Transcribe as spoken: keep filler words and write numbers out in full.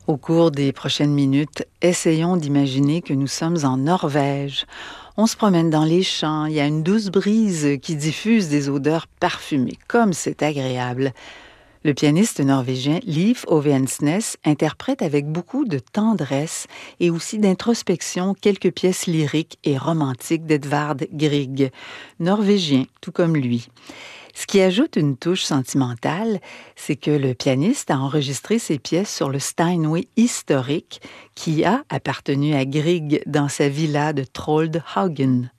Au cours des prochaines minutes, essayons d'imaginer que nous sommes en Norvège. On se promène dans les champs, il y a une douce brise qui diffuse des odeurs parfumées, comme c'est agréable. Le pianiste norvégien Liv Ovensnes interprète avec beaucoup de tendresse et aussi d'introspection quelques pièces lyriques et romantiques d'Edvard Grieg, norvégien tout comme lui. Ce qui ajoute une touche sentimentale, c'est que le pianiste a enregistré ses pièces sur le Steinway historique qui a appartenu à Grieg dans sa villa de Troldhaugen.